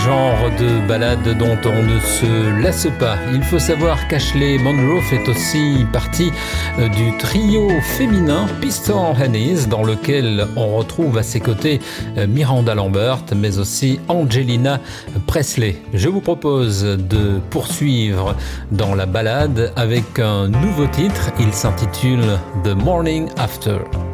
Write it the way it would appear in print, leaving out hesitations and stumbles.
genre de ballade dont on ne se lasse pas. Il faut savoir qu'Ashley Monroe fait aussi partie du trio féminin Pistol Annies, dans lequel on retrouve à ses côtés Miranda Lambert, mais aussi Angelina Presley. Je vous propose de poursuivre dans la ballade avec un nouveau titre. Il s'intitule The Morning After.